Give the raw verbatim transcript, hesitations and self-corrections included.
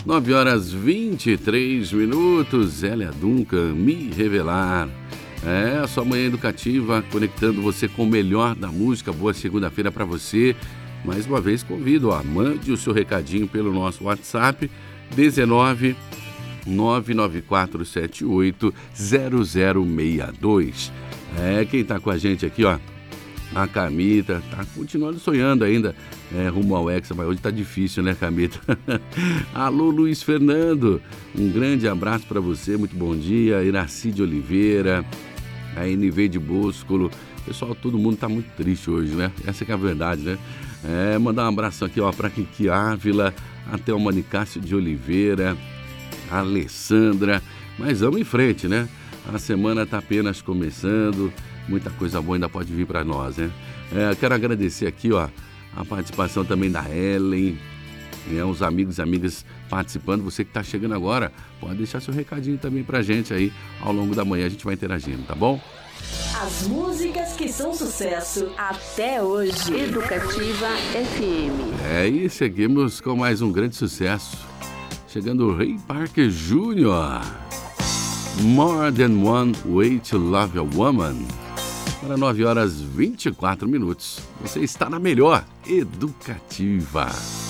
nove horas e vinte e três minutos, Zélia Duncan, Me Revelar. É, a sua manhã educativa, conectando você com o melhor da música. Boa segunda-feira para você. Mais uma vez convido, ó, mande o seu recadinho pelo nosso WhatsApp, dezenove, nove nove quatro sete oito, zero zero seis dois. É, quem tá com a gente aqui, ó, a Camita, tá continuando sonhando ainda, é, rumo ao Hexa, mas hoje tá difícil, né, Camita? Alô, Luiz Fernando, um grande abraço para você, muito bom dia. Iraci de Oliveira, a N V de Búsculo, pessoal, todo mundo tá muito triste hoje, né? Essa que é a verdade, né? É, mandar um abraço aqui, ó, pra Kiki Ávila, até o Manicácio de Oliveira, a Alessandra, mas vamos em frente, né? A semana tá apenas começando, muita coisa boa ainda pode vir para nós, né? É, quero agradecer aqui, ó, a participação também da Ellen, né, os amigos e amigas participando. Você que está chegando agora, pode deixar seu recadinho também pra gente aí. Ao longo da manhã a gente vai interagindo, tá bom? As músicas que são sucesso até hoje. Educativa F M. É, e seguimos com mais um grande sucesso. Chegando o Ray Parker Júnior More Than One Way to Love a Woman. Para nove horas e vinte e quatro minutos. Você está na melhor Educativa.